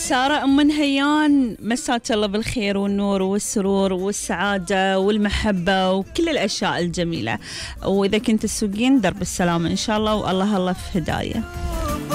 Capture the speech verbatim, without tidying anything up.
سارة أم نهيان، مساك الله بالخير والنور والسرور والسعادة والمحبة وكل الأشياء الجميلة. وإذا كنت تسوقين درب السلامة إن شاء الله، والله الله في هداية.